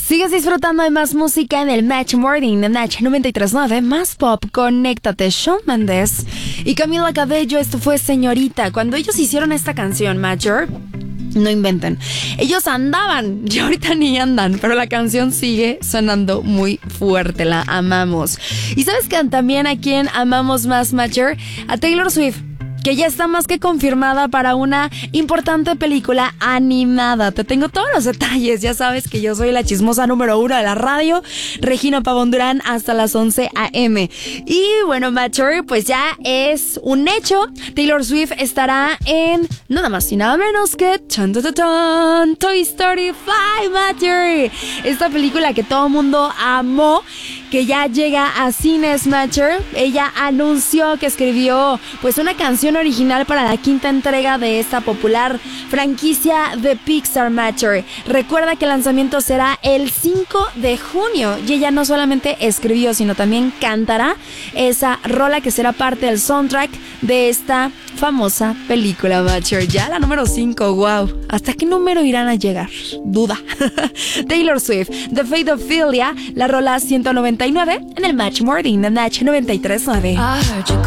Sigues disfrutando de más música en el Match Morning de Match 93.9, más pop, conéctate, Shawn Mendes y Camila Cabello. Esto fue Señorita. Cuando ellos hicieron esta canción, Major, no inventen, ellos andaban y ahorita ni andan, pero la canción sigue sonando muy fuerte, la amamos. Y sabes que también a quien amamos más, Major, a Taylor Swift, que ya está más que confirmada para una importante película animada. Te tengo todos los detalles, ya sabes que yo soy la chismosa número 1 de la radio, Regina Pavón Durán, hasta las 11 a.m. Y bueno, Mature, pues ya es un hecho. Taylor Swift estará en nada más y nada menos que Toy Story 5, Mature. Esta película que todo el mundo amó, que ya llega a cines, Mature. Ella anunció que escribió pues una canción original para la quinta entrega de esta popular franquicia de Pixar, Mature. Recuerda que el lanzamiento será el 5 de junio y ella no solamente escribió, sino también cantará esa rola que será parte del soundtrack de esta famosa película, Mature. Ya la número 5, wow. ¿Hasta qué número irán a llegar? Duda. Taylor Swift, The Fate of Philia, la rola 199 en el Match Morning de Match 93.9.